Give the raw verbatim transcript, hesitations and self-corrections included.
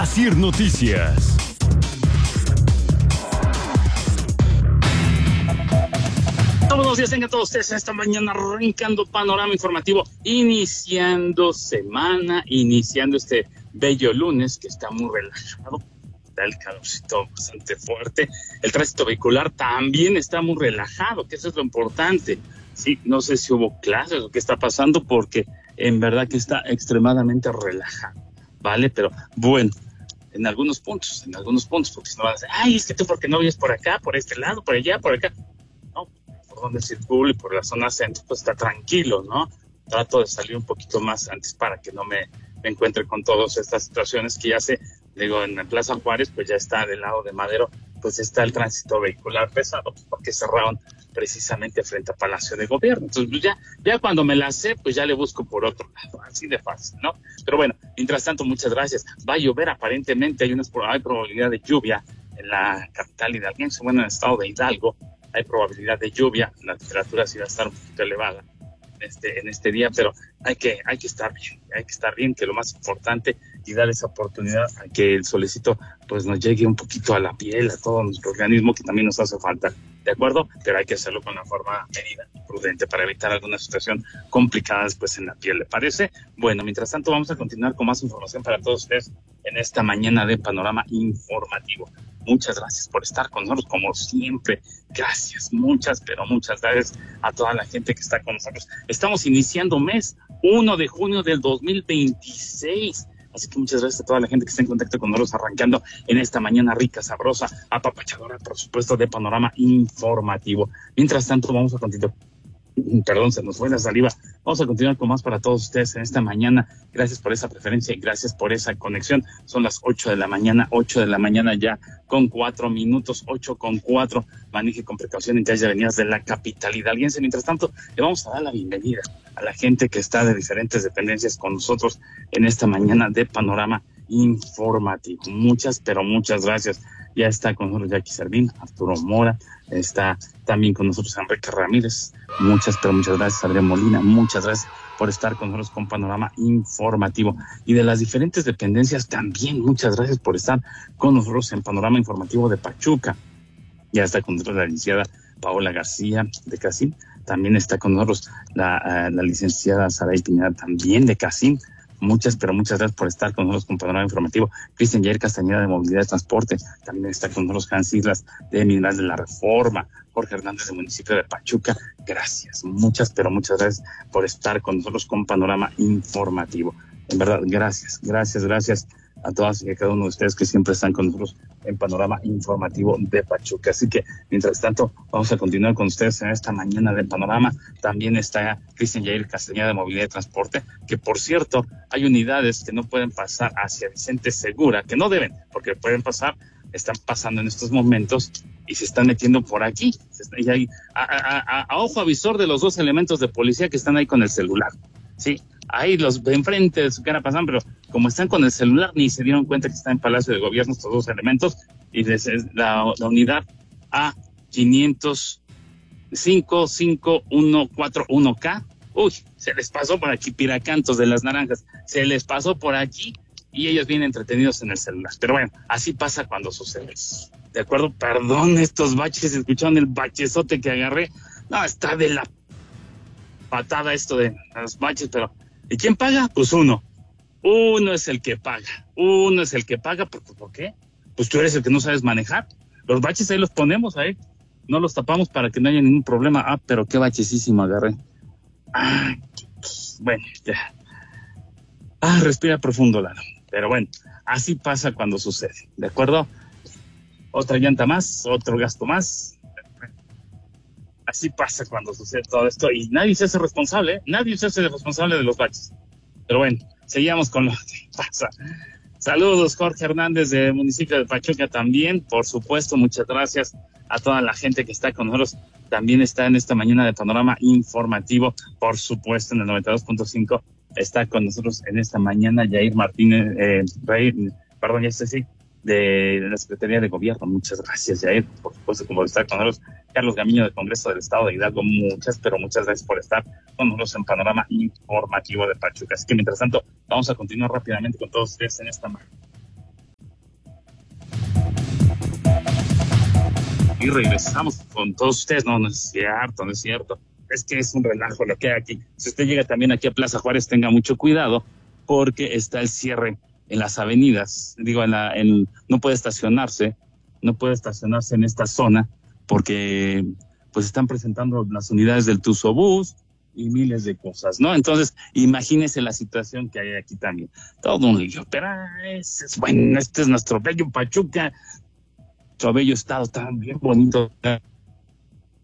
Asir Noticias. Buenos días, tengan todos ustedes esta mañana arrancando panorama informativo, iniciando semana, iniciando este bello lunes que está muy relajado, está el calorcito bastante fuerte, el tránsito vehicular también está muy relajado, que eso es lo importante. Sí, no sé si hubo clases o qué está pasando, porque en verdad que está extremadamente relajado, ¿vale? Pero bueno, en algunos puntos, en algunos puntos, porque si no van a decir, ay, es que tú porque no vienes por acá, por este lado, por allá, por acá. No, por donde circulo y por la zona centro, pues está tranquilo, ¿no? Trato de salir un poquito más antes para que no me, me encuentre con todas estas situaciones que ya sé. Digo, en la Plaza Juárez, pues ya está del lado de Madero, pues está el tránsito vehicular pesado, pues porque cerraron precisamente frente a Palacio de Gobierno. Entonces, pues ya, ya cuando me la sé, pues ya le busco por otro lado, así de fácil, ¿no? Pero bueno, mientras tanto, muchas gracias. Va a llover aparentemente, hay, unas, hay probabilidad de lluvia en la capital hidalguense, bueno, en el estado de Hidalgo, hay probabilidad de lluvia, la temperatura sí va a estar un poquito elevada este, en este día, pero hay que, hay que estar bien, hay que estar bien, que lo más importante, y dar esa oportunidad a que el solecito pues nos llegue un poquito a la piel, a todo nuestro organismo, que también nos hace falta, ¿de acuerdo? Pero hay que hacerlo con una forma medida, prudente, para evitar alguna situación complicada después en la piel, ¿le parece? Bueno, mientras tanto vamos a continuar con más información para todos ustedes en esta mañana de Panorama Informativo. Muchas gracias por estar con nosotros, como siempre. Gracias, muchas, pero muchas gracias a toda la gente que está con nosotros. Estamos iniciando mes, primero de junio del dos mil veintiséis. Así que muchas gracias a toda la gente que está en contacto con nosotros, arrancando en esta mañana rica, sabrosa, apapachadora, por supuesto, de Panorama Informativo. Mientras tanto, vamos a continuar. Perdón, se nos fue la saliva. Vamos a continuar con más para todos ustedes en esta mañana. Gracias por esa preferencia y gracias por esa conexión. Son las ocho de la mañana, ocho de la mañana ya con cuatro minutos, ocho con cuatro. Maneje con precaución en calles y avenidas de la capital hidalguense. Mientras tanto, le vamos a dar la bienvenida a la gente que está de diferentes dependencias con nosotros en esta mañana de Panorama Informativo. Muchas, pero muchas gracias. Ya está con nosotros Jackie Servín, Arturo Mora, está también con nosotros Enrique Ramírez. Muchas, pero muchas gracias, Adrián Molina. Muchas gracias por estar con nosotros con Panorama Informativo. Y de las diferentes dependencias también, muchas gracias por estar con nosotros en Panorama Informativo de Pachuca. Ya está con nosotros la licenciada Paola García de Casín. También está con nosotros la, uh, la licenciada Saray Pineda, también de Casín. Muchas, pero muchas gracias por estar con nosotros con Panorama Informativo. Cristian Jair Castañeda de Movilidad y Transporte. También está con nosotros Hans Islas de Mineral de la Reforma. Jorge Hernández del municipio de Pachuca. Gracias, muchas, pero muchas gracias por estar con nosotros con Panorama Informativo. En verdad, gracias, gracias, gracias a todas y a cada uno de ustedes que siempre están con nosotros en Panorama Informativo de Pachuca. Así que, mientras tanto, vamos a continuar con ustedes en esta mañana de Panorama. También está Cristian Jair Castañeda de Movilidad y Transporte, que por cierto, hay unidades que no pueden pasar hacia Vicente Segura, que no deben, porque pueden pasar, están pasando en estos momentos y se están metiendo por aquí. Y hay, a, a, a, a ojo avisor de los dos elementos de policía que están ahí con el celular, ¿sí? Ahí los de enfrente de su cara pasan, pero como están con el celular, ni se dieron cuenta que están en Palacio de Gobierno estos dos elementos, y desde la, la unidad A quinientos cinco cinco uno cuatro uno K, uy, se les pasó por aquí, Piracantos de las Naranjas, se les pasó por aquí, y ellos vienen entretenidos en el celular. Pero bueno, así pasa cuando sucede eso. ¿De acuerdo? Perdón, estos baches, escucharon el bachezote que agarré. No, está de la patada esto de los baches, pero ¿y quién paga? Pues uno. Uno es el que paga. Uno es el que paga. ¿Por, ¿por qué? Pues tú eres el que no sabes manejar. Los baches ahí los ponemos, ahí. No los tapamos para que no haya ningún problema. Ah, pero qué bachesísimo agarré. Ah, bueno, ya. Ah, respira profundo, Lalo. Pero bueno, así pasa cuando sucede. ¿De acuerdo? Otra llanta más, otro gasto más. Así pasa cuando sucede todo esto y nadie se hace responsable, ¿eh? Nadie se hace responsable de los baches. Pero bueno, seguimos con lo que pasa. Saludos, Jorge Hernández del municipio de Pachuca también, por supuesto, muchas gracias a toda la gente que está con nosotros. También está en esta mañana de Panorama Informativo, por supuesto, en el noventa y dos punto cinco. Está con nosotros en esta mañana Yair Martínez, eh, Rey, perdón, ya sé, sí, de la Secretaría de Gobierno. Muchas gracias, Yair, por supuesto, como está con nosotros Carlos Gamiño del Congreso del Estado de Hidalgo. Muchas, pero muchas gracias por estar con nosotros en Panorama Informativo de Pachuca. Así que, mientras tanto, vamos a continuar rápidamente con todos ustedes en esta mañana. y regresamos con todos ustedes. No, no es cierto, no es cierto. Es que es un relajo lo que hay aquí. Si usted llega también aquí a Plaza Juárez, tenga mucho cuidado porque está el cierre en las avenidas. Digo, en la, en, no puede estacionarse, no puede estacionarse en esta zona porque pues están presentando las unidades del Tuzobús y miles de cosas, ¿no? Entonces, imagínese la situación que hay aquí también. Todo un lío, pero es, es bueno, este es nuestro bello Pachuca, nuestro bello estado tan bien bonito.